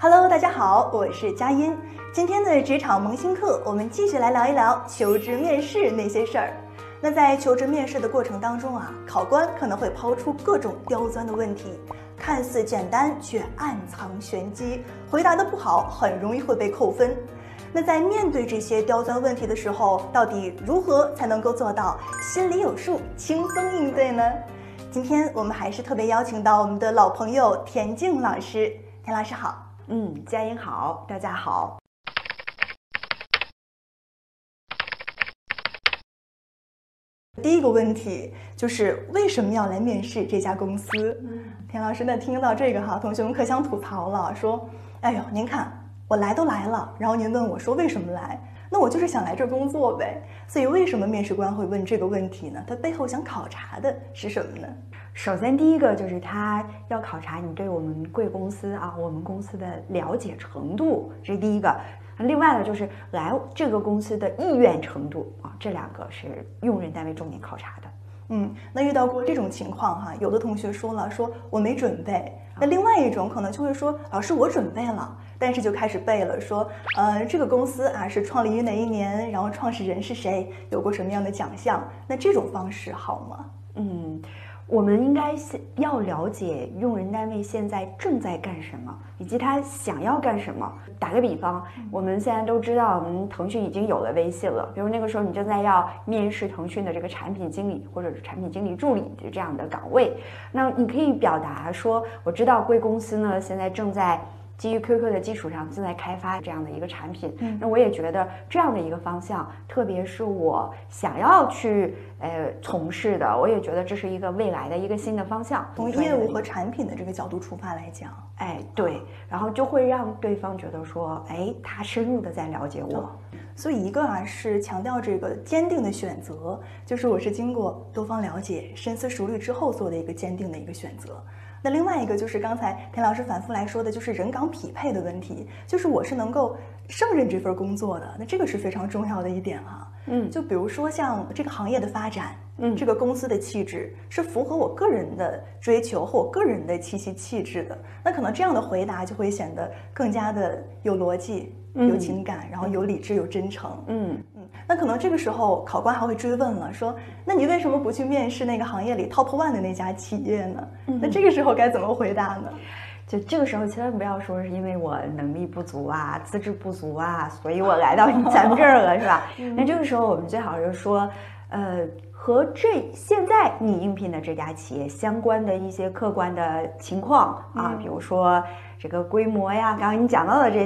Hello， 大家好，我是佳音。今天的职场萌新课，我们继续来聊一聊求职面试那些事儿。那在求职面试的过程当中啊，考官可能会抛出各种刁钻的问题，看似简单却暗藏玄机，回答得不好很容易会被扣分。那在面对这些刁钻问题的时候，到底如何才能够做到心里有数，轻松应对呢？今天我们还是特别邀请到我们的老朋友田静老师。田老师好。 佳音好，大家好。 第一个问题就是为什么要来面试这家公司？田老师，那听到这个哈，同学们可想吐槽了，说，哎呦，您看我来都来了，然后您问我说为什么来？那我就是想来这儿工作呗。所以为什么面试官会问这个问题呢？他背后想考察的是什么呢？ 首先，第一个就是他要考察你对我们贵公司啊，我们公司的了解程度，这是第一个。另外呢，就是来这个公司的意愿程度啊，这两个是用人单位重点考察的。 那遇到过这种情况哈，有的同学说了，说我没准备。那另外一种可能就会说，老师我准备了，但是就开始背了，说，这个公司啊是创立于哪一年，然后创始人是谁，有过什么样的奖项？那这种方式好吗？ 我们应该要了解用人单位现在正在干什么，以及他想要干什么。打个比方，我们现在都知道，腾讯已经有了微信了。比如那个时候你正在要面试腾讯的这个产品经理或者是产品经理助理这样的岗位，那你可以表达说，我知道贵公司呢现在正在基于 QQ 的基础上正在开发这样的一个产品，那我也觉得这样的一个方向，特别是我想要去从事的，我也觉得这是一个未来的一个新的方向。 从业务和产品的这个角度出发来讲， 对，然后就会让对方觉得说，他深入的在了解我。 所以一个是强调这个坚定的选择，就是我是经过多方了解、深思熟虑之后做的一个坚定的一个选择。那另外一个就是刚才田老师反复来说的，就是人岗匹配的问题，就是我是能够胜任这份工作的，那这个是非常重要的一点哈。就比如说像这个行业的发展，这个公司的气质是符合我个人的追求和我个人的气质的，那可能这样的回答就会显得更加的有逻辑、有情感，然后有理智、有真诚。那可能这个时候考官还会追问了，说，那你为什么不去面试那个行业里 top 1的那家企业呢？那这个时候该怎么回答呢？ 就这个时候千万不要说是因为我能力不足啊、资质不足啊，所以我来到咱们这儿了，是吧？那这个时候我们最好是说，和现在你应聘的这家企业相关的一些客观的情况啊，比如说这个规模呀，刚刚你讲到的这